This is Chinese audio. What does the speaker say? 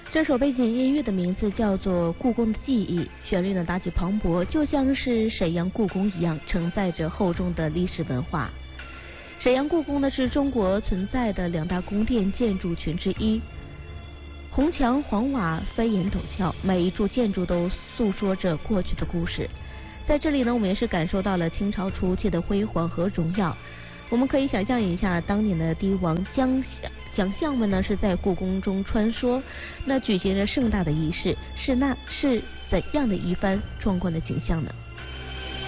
这首背景音乐的名字叫做《故宫的记忆》，旋律呢打起磅礴，就像是沈阳故宫一样，承载着厚重的历史文化。沈阳故宫呢是中国存在的2大宫殿建筑群之一，红墙黄瓦，飞檐陡峭，每一处建筑都诉说着过去的故事。在这里呢，我们也是感受到了清朝初期的辉煌和荣耀。我们可以想象一下，当年的帝王将相们呢是在故宫中穿梭，那举行着盛大的仪式，是怎样的一番壮观的景象呢？